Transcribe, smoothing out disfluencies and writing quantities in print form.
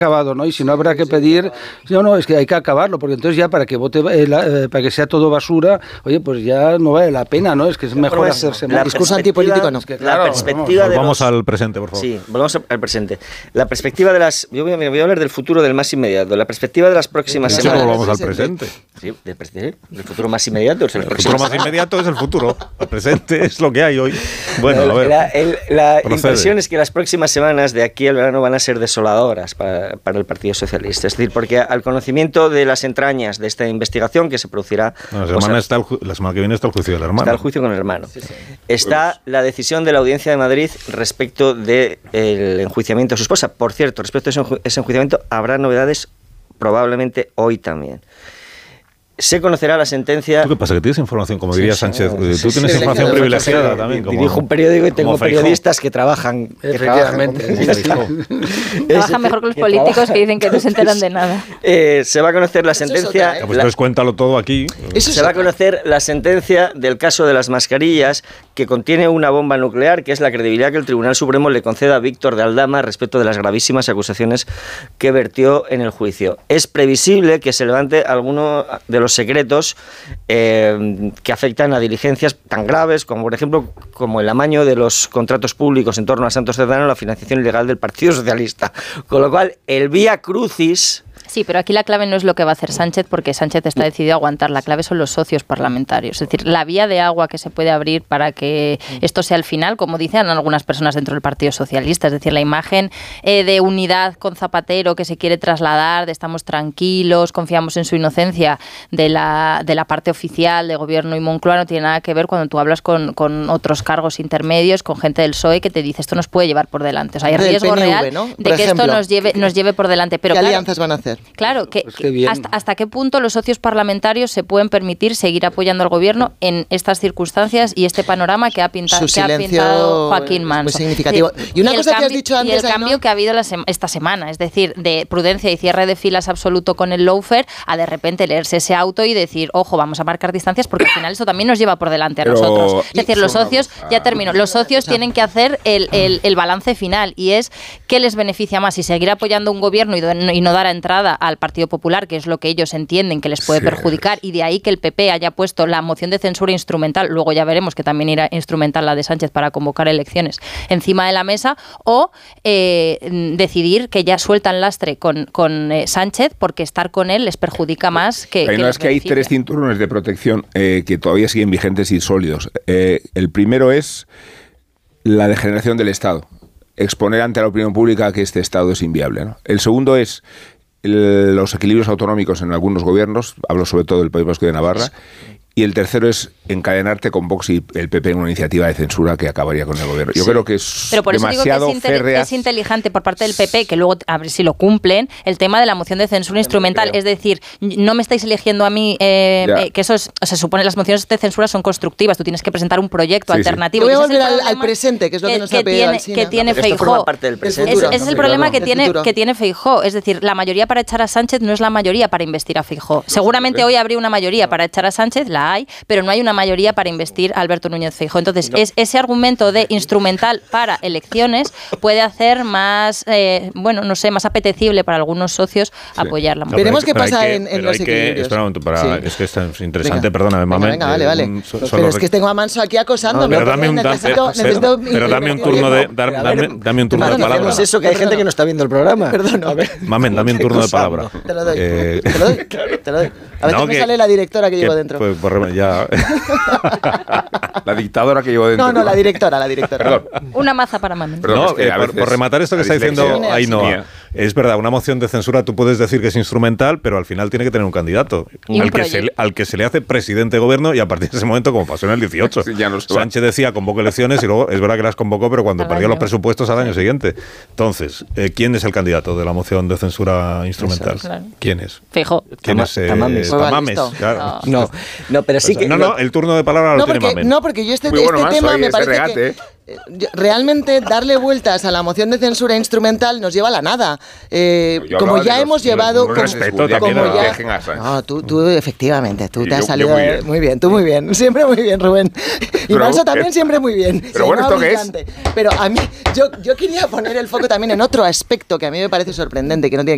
acabado, ¿no? Y si no habrá que pedir, no, es que hay que acabarlo, porque entonces ya para que vote, para que sea todo basura, oye, pues ya no vale la pena, ¿no? Es que es mejor hacerse mal. Discurso antipolítico, ¿no? Es que, claro, la perspectiva volvamos al presente, por favor. Sí, volvamos al presente. La perspectiva de las... Yo voy a hablar del futuro, del más inmediato. La perspectiva de las próximas semanas... Volvamos al presente. Sí, del futuro más inmediato. El futuro más inmediato es el futuro. El presente es lo que hay hoy. Bueno, a ver. La impresión es que las próximas semanas de aquí al verano van a ser desoladoras para el Partido Socialista. Es decir, porque al conocimiento de las entrañas de esta investigación que se producirá... No, la semana que viene está el juicio del hermano. Está el juicio con el hermano. Sí. Está la decisión de la Audiencia de Madrid respecto del enjuiciamiento de su esposa. Por cierto, respecto a ese enjuiciamiento habrá novedades probablemente hoy también. Se conocerá la sentencia... ¿Tú qué pasa? ¿Que tienes información, como diría Sánchez? Tú tienes información privilegiada también. Dirijo un periódico y tengo periodistas que trabajan. Efectivamente. Trabajan mejor que los políticos que dicen que no se enteran de nada. Se va a conocer la sentencia... Pues entonces cuéntalo todo aquí. Se va a conocer la sentencia del caso de las mascarillas, que contiene una bomba nuclear, que es la credibilidad que el Tribunal Supremo le conceda a Víctor de Aldama respecto de las gravísimas acusaciones que vertió en el juicio. Es previsible que se levante alguno de los secretos que afectan a diligencias tan graves como, por ejemplo, como el amaño de los contratos públicos en torno a Santos Cerdán o la financiación ilegal del Partido Socialista. Con lo cual, el vía crucis... Sí, pero aquí la clave no es lo que va a hacer Sánchez, porque Sánchez está decidido a aguantar. La clave son los socios parlamentarios. Es decir, la vía de agua que se puede abrir para que esto sea el final, como dicen algunas personas dentro del Partido Socialista. Es decir, la imagen de unidad con Zapatero que se quiere trasladar, de estamos tranquilos, confiamos en su inocencia, de la parte oficial de Gobierno y Moncloa, no tiene nada que ver cuando tú hablas con otros cargos intermedios, con gente del PSOE que te dice esto nos puede llevar por delante. O sea, hay riesgo PNV, real, ¿no? De que esto nos lleve por delante. Pero ¿qué alianzas van a hacer? Claro, hasta qué punto los socios parlamentarios se pueden permitir seguir apoyando al Gobierno en estas circunstancias y este panorama que ha pintado Joaquín Manso. Muy significativo. Y una cosa que has dicho antes, y el cambio que ha habido esta semana, es decir, de prudencia y cierre de filas absoluto con el lawfare a de repente leerse ese auto y decir, ojo, vamos a marcar distancias porque al final eso también nos lleva por delante a nosotros. Es decir, los socios, ya termino, los socios tienen que hacer el balance final y es qué les beneficia más, si seguir apoyando un Gobierno y no dar entrada al Partido Popular, que es lo que ellos entienden que les puede perjudicar, y de ahí que el PP haya puesto la moción de censura instrumental, luego ya veremos que también irá instrumental la de Sánchez para convocar elecciones, encima de la mesa, o decidir que ya sueltan lastre con Sánchez porque estar con él les perjudica más que... No, es que hay 3 cinturones de protección que todavía siguen vigentes y sólidos. El primero es la degeneración del Estado, exponer ante la opinión pública que este Estado es inviable, ¿no? El segundo es los equilibrios autonómicos en algunos gobiernos, hablo sobre todo del País Vasco y de Navarra, y el tercero es encadenarte con Vox y el PP en una iniciativa de censura que acabaría con el gobierno. Yo creo que es pero por eso demasiado digo que es inteligente por parte del PP, que luego a ver si lo cumplen, el tema de la moción de censura instrumental. Es decir, no me estáis eligiendo a mí, que eso es, se supone las mociones de censura son constructivas, tú tienes que presentar un proyecto alternativo. Voy a volver al presente, que es lo que nos ha pedido Alsina. Que tiene Feijóo. Ese es el problema que tiene Feijóo. Es decir, la mayoría para echar a Sánchez no es la mayoría para investir a Feijóo. Seguramente hoy habría una mayoría para echar a Sánchez, la hay, pero no hay una mayoría para investir a Alberto Núñez Feijóo. Entonces, ese argumento de instrumental para elecciones puede hacer más, más apetecible para algunos socios apoyarla. No, veremos qué pasa en los equilibrios. Espera un momento, es que esto es interesante, perdóname, Mamen. Venga, vale. Pero es que tengo a Manso aquí acosándome. Pero dame un turno de palabra. Es eso, que hay gente que no está viendo el programa. Perdón. Mamen, dame un turno de palabra. Te lo doy. Te lo doy. A ver, me sale la directora que llevo dentro. Ya. La dictadora que llevo dentro. No, la directora. Perdón. Una maza para Mamen. No, por rematar esto que está diciendo Ainhoa. Es verdad, una moción de censura tú puedes decir que es instrumental, pero al final tiene que tener un candidato al que se le hace presidente de gobierno, y a partir de ese momento, como pasó en el 18, Sánchez decía convoco elecciones y luego es verdad que las convocó, pero cuando perdió los presupuestos al año siguiente. Entonces, ¿quién es el candidato de la moción de censura instrumental? Claro. ¿Quién es? Feijóo. ¿Quién es? Tamames, claro. No, pero sí que... No, el turno de palabra lo tiene Mamen. No, porque yo este Manso, tema me parece que realmente darle vueltas a la moción de censura instrumental nos lleva a la nada. Como ya hemos llevado... Tú efectivamente, tú te has salido muy bien, tú muy bien, siempre muy bien, Rubén. Y Manso también siempre muy bien. Pero bueno, ¿esto qué es? Pero a mí, yo quería poner el foco también en otro aspecto que a mí me parece sorprendente, que no tiene